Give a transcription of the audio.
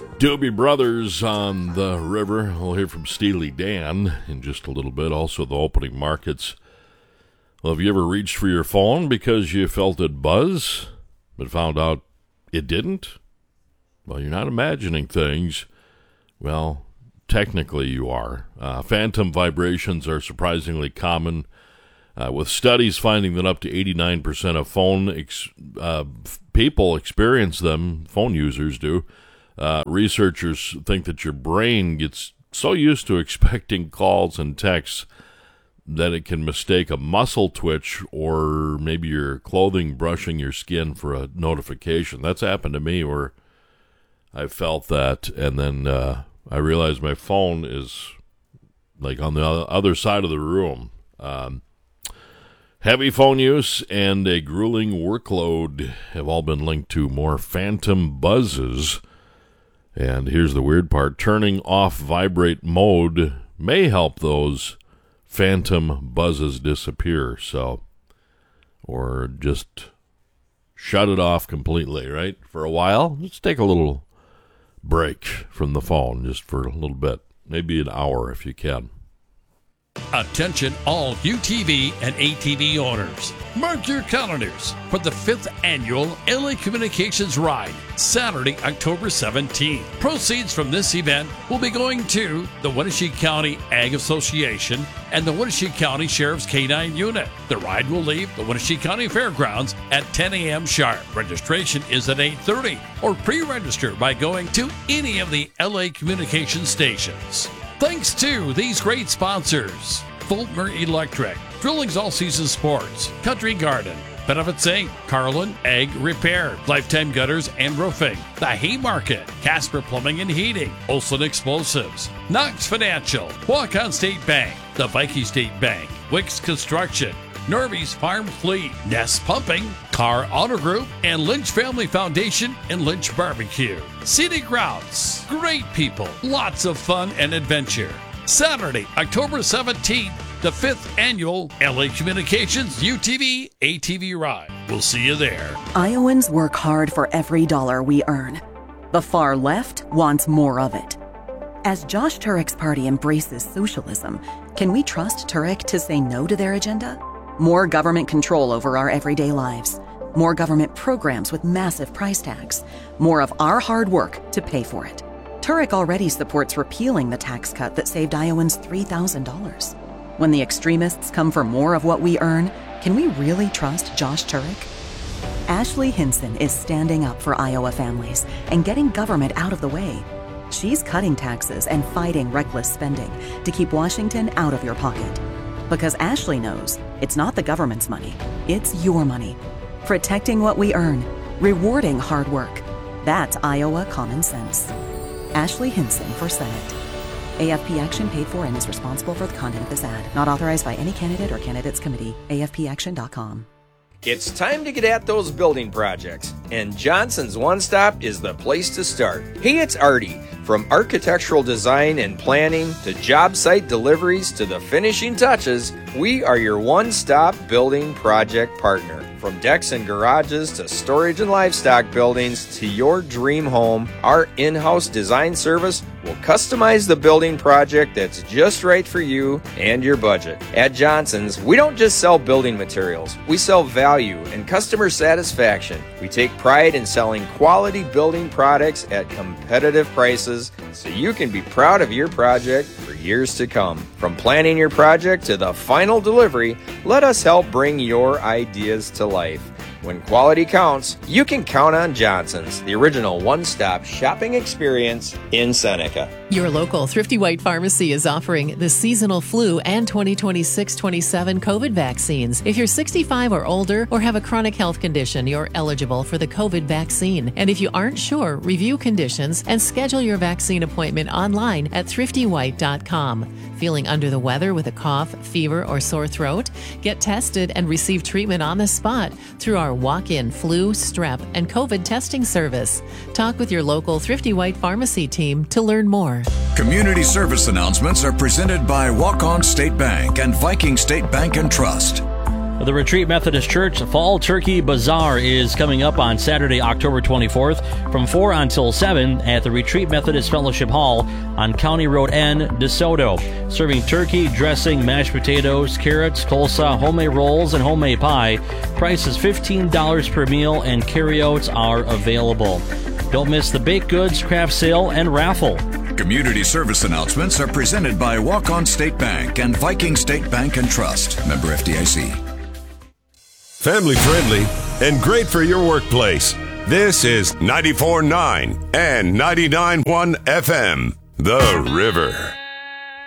Doobie Brothers on the river. We'll hear from Steely Dan in just a little bit. Also, the opening markets. Well, have you ever reached for your phone because you felt it buzz, but found out it didn't? Well, you're not imagining things. Well, technically you are. Phantom vibrations are surprisingly common, with studies finding that up to 89% of phone people experience them, phone users do. Researchers think that your brain gets so used to expecting calls and texts that it can mistake a muscle twitch or maybe your clothing brushing your skin for a notification. That's happened to me where I felt that, and then I realized my phone is like on the other side of the room. Heavy phone use and a grueling workload have all been linked to more phantom buzzes. And here's the weird part. Turning off vibrate mode may help those phantom buzzes disappear. Or just shut it off completely, right? For a while, let's take a little break from the phone just for a little bit. Maybe an hour if you can. Attention all UTV and ATV owners. Mark your calendars for the 5th annual LA Communications Ride, Saturday, October 17th. Proceeds from this event will be going to the Wenatchee County Ag Association and the Wenatchee County Sheriff's K-9 Unit. The ride will leave the Wenatchee County Fairgrounds at 10 a.m. sharp. Registration is at 8:30 or pre-register by going to any of the LA Communications stations. Thanks to these great sponsors: Fulmer Electric, Drillings All Season Sports, Country Garden, Benefits Inc., Carlin Egg Repair, Lifetime Gutters and Roofing, The Haymarket, Casper Plumbing and Heating, Olson Explosives, Knox Financial, Waukon State Bank, the Viking State Bank, Wicks Construction, Norby's Farm Fleet, Nest Pumping, Carr Auto Group, and Lynch Family Foundation and Lynch Barbecue. Scenic Routes, great people, lots of fun and adventure. Saturday, October 17th, the 5th annual LA Communications UTV ATV Ride. We'll see you there. Iowans work hard for every dollar we earn. The far left wants more of it. As Josh Turek's party embraces socialism, can we trust Turek to say no to their agenda? More government control over our everyday lives. More government programs with massive price tags. More of our hard work to pay for it. Turek already supports repealing the tax cut that saved Iowans $3,000. When the extremists come for more of what we earn, can we really trust Josh Turek? Ashley Hinson is standing up for Iowa families and getting government out of the way. She's cutting taxes and fighting reckless spending to keep Washington out of your pocket. Because Ashley knows it's not the government's money, it's your money. Protecting what we earn, rewarding hard work. That's Iowa common sense. Ashley Hinson for Senate. AFP Action paid for and is responsible for the content of this ad. Not authorized by any candidate or candidates committee. AFPAction.com. It's time to get at those building projects, and Johnson's One Stop is the place to start. Hey, it's Artie. From architectural design and planning to job site deliveries to the finishing touches, we are your one-stop building project partner. From decks and garages to storage and livestock buildings to your dream home, our in-house design service will customize the building project that's just right for you and your budget. At Johnson's, we don't just sell building materials, we sell value and customer satisfaction. We take pride in selling quality building products at competitive prices so you can be proud of your project for years to come. From planning your project to the final delivery, let us help bring your ideas to life. When quality counts, you can count on Johnson's, the original one-stop shopping experience in Seneca. Your local Thrifty White Pharmacy is offering the seasonal flu and 2026-27 COVID vaccines. If you're 65 or older or have a chronic health condition, you're eligible for the COVID vaccine. And if you aren't sure, review conditions and schedule your vaccine appointment online at thriftywhite.com. Feeling under the weather with a cough, fever, or sore throat? Get tested and receive treatment on the spot through our walk-in flu, strep, and COVID testing service. Talk with your local Thrifty White Pharmacy team to learn more. Community service announcements are presented by Waukon State Bank and Viking State Bank and Trust. The Retreat Methodist Church Fall Turkey Bazaar is coming up on Saturday, October 24th from 4 until 7 at the Retreat Methodist Fellowship Hall on County Road N, DeSoto. Serving turkey, dressing, mashed potatoes, carrots, coleslaw, homemade rolls, and homemade pie. Price is $15 per meal and carryouts are available. Don't miss the baked goods, craft sale, and raffle. Community service announcements are presented by Walk-On State Bank and Viking State Bank and Trust. Member FDIC. Family friendly and great for your workplace. This is 94.9 and 99.1 FM, The River.